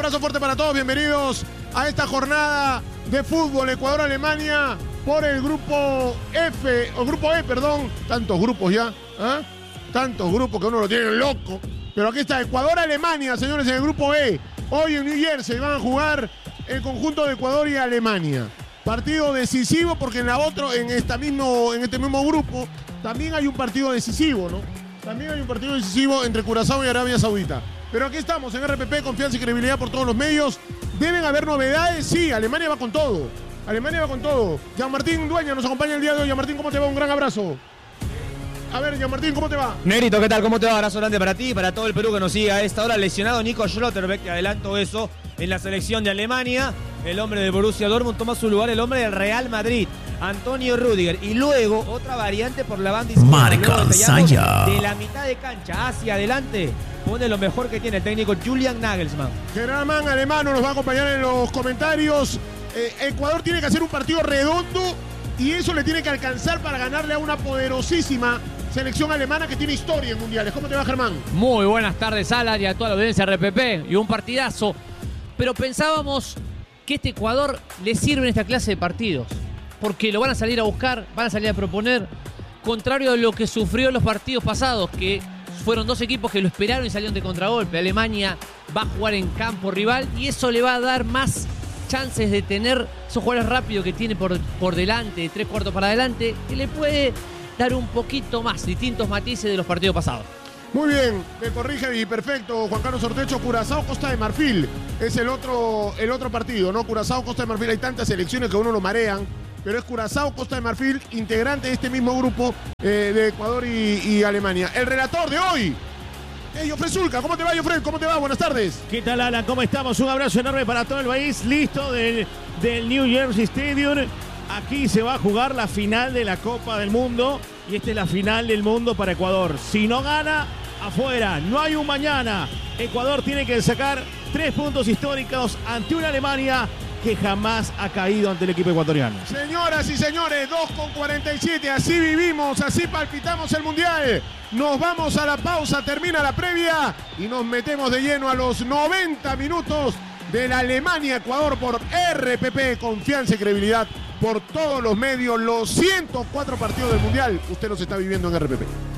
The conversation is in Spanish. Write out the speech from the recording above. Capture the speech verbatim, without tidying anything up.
abrazo fuerte para todos. Bienvenidos a esta jornada de fútbol Ecuador-Alemania por el grupo F, o grupo E, perdón. Tantos grupos ya, ¿eh? Tantos grupos que uno lo tiene loco. Pero aquí está Ecuador-Alemania, señores, en el grupo E. Hoy en New Jersey van a jugar el conjunto de Ecuador y Alemania. Partido decisivo porque en la otro, en esta mismo, en este mismo grupo también hay un partido decisivo, ¿no? También hay un partido decisivo entre Curazao y Arabia Saudita. Pero aquí estamos en R P P, confianza y credibilidad por todos los medios. ¿Deben haber novedades? Sí, Alemania va con todo. Alemania va con todo. Jean-Martín Dueña nos acompaña el día de hoy. Jean-Martín, ¿cómo te va? Un gran abrazo. A ver, Jean-Martín, ¿cómo te va? Negrito, ¿qué tal? ¿Cómo te va? Abrazo grande para ti y para todo el Perú que nos sigue a esta hora. Lesionado Nico Schlotterbeck, te adelanto eso, en la selección de Alemania. El hombre de Borussia Dortmund toma su lugar el hombre del Real Madrid, Antonio Rüdiger. Y luego otra variante por la banda izquierda. Marca Saya. De la mitad de cancha hacia adelante pone lo mejor que tiene el técnico Julian Nagelsmann. Germán Alemano nos va a acompañar en los comentarios. Eh, Ecuador tiene que hacer un partido redondo y eso le tiene que alcanzar para ganarle a una poderosísima selección alemana que tiene historia en mundiales. ¿Cómo te va, Germán? Muy buenas tardes, Alan, y a toda la audiencia R P P. Y un partidazo. Pero pensábamos que este Ecuador le sirve en esta clase de partidos. Porque lo van a salir a buscar, van a salir a proponer. Contrario a lo que sufrió en los partidos pasados, que fueron dos equipos que lo esperaron y salieron de contragolpe. Alemania va a jugar en campo rival y eso le va a dar más chances de tener esos jugadores rápidos que tiene por, por delante, de tres cuartos para adelante, que le puede dar un poquito más, distintos matices de los partidos pasados. Muy bien, me corrige y perfecto, Juan Carlos Ortecho. Curazao, Costa de Marfil es el otro, el otro partido, ¿no? Curazao, Costa de Marfil, hay tantas selecciones que a uno lo marean, pero es Curazao, Costa de Marfil, integrante de este mismo grupo eh, de Ecuador y, y Alemania. El relator de hoy, hey, Jofre Zulca. ¿Cómo te va, Jofre? ¿Cómo te va? Buenas tardes. ¿Qué tal, Alan? ¿Cómo estamos? Un abrazo enorme para todo el país, listo del, del New Jersey Stadium. Aquí se va a jugar la final de la Copa del Mundo y esta es la final del mundo para Ecuador. Si no gana, afuera, no hay un mañana. Ecuador tiene que sacar tres puntos históricos ante una Alemania que jamás ha caído ante el equipo ecuatoriano. Señoras y señores, dos con cuarenta y siete, así vivimos, así palpitamos el Mundial. Nos vamos a la pausa, termina la previa y nos metemos de lleno a los noventa minutos de la Alemania-Ecuador por R P P, confianza y credibilidad por todos los medios, los ciento cuatro partidos del Mundial. Usted los está viviendo en R P P.